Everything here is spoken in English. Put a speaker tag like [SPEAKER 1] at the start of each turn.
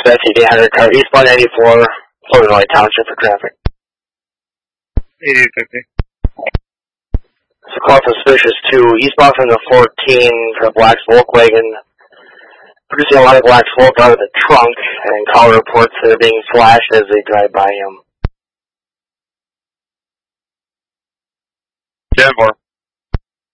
[SPEAKER 1] SCD 100 car, eastbound 84, Floyd Township for traffic.
[SPEAKER 2] 8850.
[SPEAKER 1] So call suspicious 2, eastbound from the 14 for a black Volkswagen, producing a lot of black smoke out of the trunk, and call reports that are being flashed as they drive by him.
[SPEAKER 2] 10-4.